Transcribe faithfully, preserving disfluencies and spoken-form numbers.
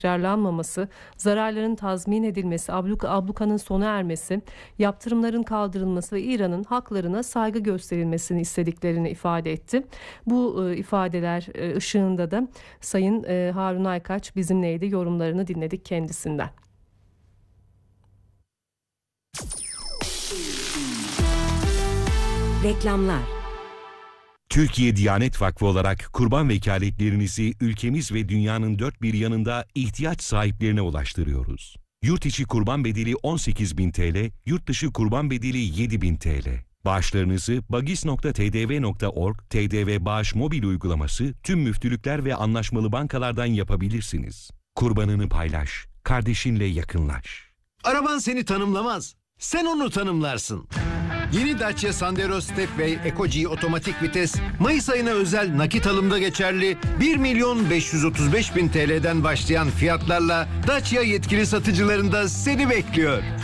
tekrarlanmaması, zararların tazmin edilmesi, abluk, ablukanın sona ermesi, yaptırımların kaldırılması ve İran'ın haklarına saygı gösterilmesini istediklerini ifade etti. Bu e, ifadeler e, ışığında da Sayın e, Harun Aykaç bizimleydi. Yorumlarını dinledik kendisinden. Reklamlar. Türkiye Diyanet Vakfı olarak kurban vekaletlerinizi ülkemiz ve dünyanın dört bir yanında ihtiyaç sahiplerine ulaştırıyoruz. Yurt içi kurban bedeli on sekiz bin T L, yurt dışı kurban bedeli yedi bin T L. Bağışlarınızı bagis nokta t d v nokta org, T D V Bağış mobil uygulaması, tüm müftülükler ve anlaşmalı bankalardan yapabilirsiniz. Kurbanını paylaş, kardeşinle yakınlaş. Araban seni tanımlamaz, sen onu tanımlarsın. Yeni Dacia Sandero Stepway Eco-G otomatik vites Mayıs ayına özel nakit alımda geçerli bir milyon beş yüz otuz beş bin T L'den başlayan fiyatlarla Dacia yetkili satıcılarında seni bekliyor.